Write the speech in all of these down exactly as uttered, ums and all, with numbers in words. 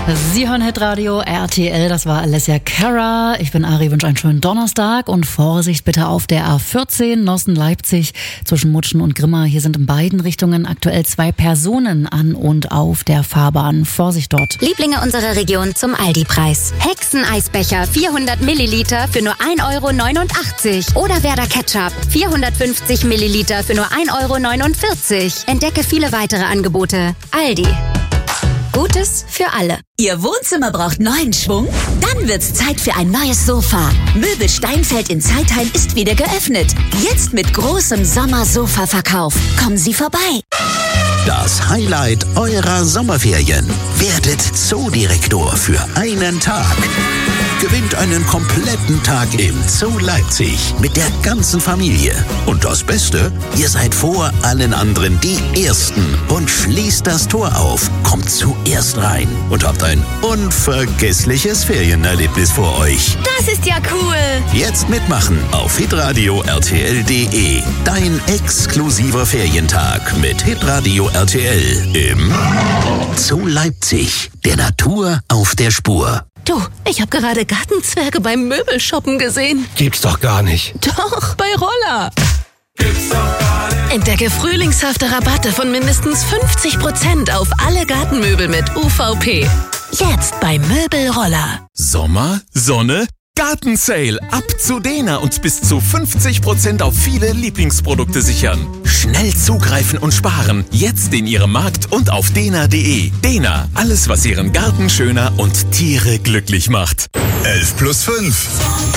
Sie hören Hitradio R T L, das war Alessia Cara. Ich bin Ari, wünsche einen schönen Donnerstag und Vorsicht bitte auf der A vierzehn Nossen-Leipzig zwischen Mutschen und Grimma. Hier sind in beiden Richtungen aktuell zwei Personen an und auf der Fahrbahn. Vorsicht dort. Lieblinge unserer Region zum Aldi-Preis. Hexeneisbecher vierhundert Milliliter für nur ein Euro neunundachtzig. Oder Werder Ketchup vierhundertfünfzig Milliliter für nur ein Euro neunundvierzig. Entdecke viele weitere Angebote. Aldi. Gutes für alle. Ihr Wohnzimmer braucht neuen Schwung? Dann wird's Zeit für ein neues Sofa. Möbel Steinfeld in Zeitheim ist wieder geöffnet. Jetzt mit großem Sommersofa-Verkauf. Kommen Sie vorbei. Das Highlight eurer Sommerferien. Werdet Zoodirektor für einen Tag. Gewinnt einen kompletten Tag im Zoo Leipzig mit der ganzen Familie. Und das Beste, ihr seid vor allen anderen die Ersten und schließt das Tor auf, kommt zuerst rein und habt ein unvergessliches Ferienerlebnis vor euch. Das ist ja cool. Jetzt mitmachen auf hitradio R T L punkt de. Dein exklusiver Ferientag mit Hitradio R T L im Zoo Leipzig. Der Natur auf der Spur. Du, ich habe gerade Gartenzwerge beim Möbelshoppen gesehen. Gibt's doch gar nicht. Doch, bei Roller. Gibt's doch gar nicht. Entdecke frühlingshafte Rabatte von mindestens fünfzig Prozent auf alle Gartenmöbel mit U V P. Jetzt bei Möbelroller. Sommer, Sonne, Gartensale. Ab zu Dena und bis zu fünfzig Prozent auf viele Lieblingsprodukte sichern. Schnell zugreifen und sparen. Jetzt in Ihrem Markt und auf dena punkt de. Dena, alles was Ihren Garten schöner und Tiere glücklich macht. elf plus fünf.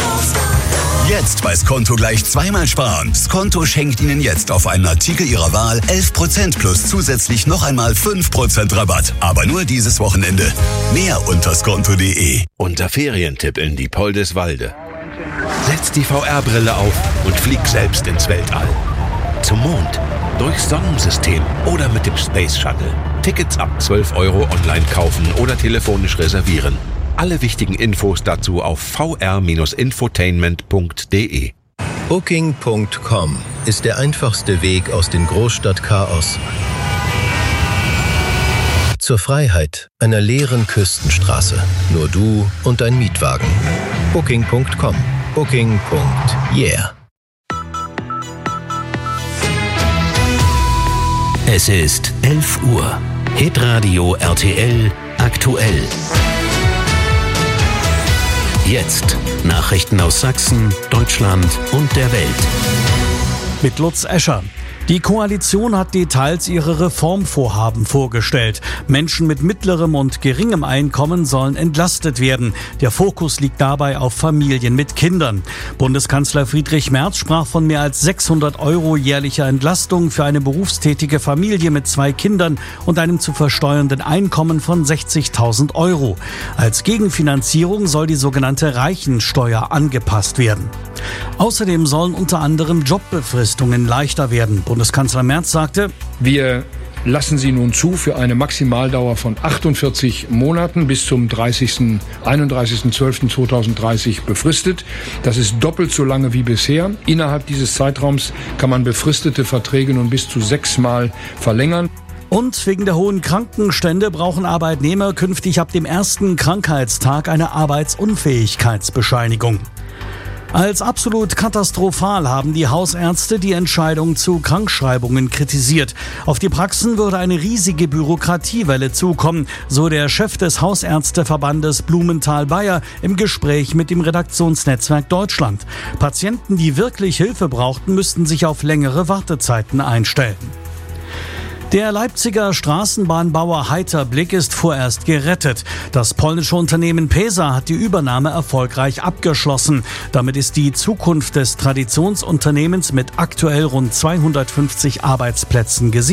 Jetzt bei Skonto gleich zweimal sparen. Skonto schenkt Ihnen jetzt auf einen Artikel Ihrer Wahl elf Prozent plus zusätzlich noch einmal fünf Prozent Rabatt. Aber nur dieses Wochenende. Mehr unter skonto punkt de. Unter Ferientipp in Diepoldeswalde. Setz die V R-Brille auf und flieg selbst ins Weltall. Zum Mond, durchs Sonnensystem oder mit dem Space Shuttle. Tickets ab zwölf Euro online kaufen oder telefonisch reservieren. Alle wichtigen Infos dazu auf v r infotainment punkt de. Booking punkt com ist der einfachste Weg aus dem Großstadtchaos zur Freiheit einer leeren Küstenstraße. Nur du und dein Mietwagen. Booking punkt com. Booking. Yeah. Es ist elf Uhr. Hitradio R T L aktuell. Jetzt Nachrichten aus Sachsen, Deutschland und der Welt. Mit Lutz Escher. Die Koalition hat Details ihrer Reformvorhaben vorgestellt. Menschen mit mittlerem und geringem Einkommen sollen entlastet werden. Der Fokus liegt dabei auf Familien mit Kindern. Bundeskanzler Friedrich Merz sprach von mehr als sechshundert Euro jährlicher Entlastung für eine berufstätige Familie mit zwei Kindern und einem zu versteuernden Einkommen von sechzigtausend Euro. Als Gegenfinanzierung soll die sogenannte Reichensteuer angepasst werden. Außerdem sollen unter anderem Jobbefristungen leichter werden. Bundeskanzler Merz sagte: Wir lassen sie nun zu für eine Maximaldauer von achtundvierzig Monaten bis zum einunddreißigsten zwölften zweitausenddreißig befristet. Das ist doppelt so lange wie bisher. Innerhalb dieses Zeitraums kann man befristete Verträge nun bis zu sechsmal verlängern. Und wegen der hohen Krankenstände brauchen Arbeitnehmer künftig ab dem ersten Krankheitstag eine Arbeitsunfähigkeitsbescheinigung. Als absolut katastrophal haben die Hausärzte die Entscheidung zu Krankschreibungen kritisiert. Auf die Praxen würde eine riesige Bürokratiewelle zukommen, so der Chef des Hausärzteverbandes Blumenthal-Bayer im Gespräch mit dem Redaktionsnetzwerk Deutschland. Patienten, die wirklich Hilfe brauchten, müssten sich auf längere Wartezeiten einstellen. Der Leipziger Straßenbahnbauer Heiterblick ist vorerst gerettet. Das polnische Unternehmen Pesa hat die Übernahme erfolgreich abgeschlossen. Damit ist die Zukunft des Traditionsunternehmens mit aktuell rund zweihundertfünfzig Arbeitsplätzen gesichert.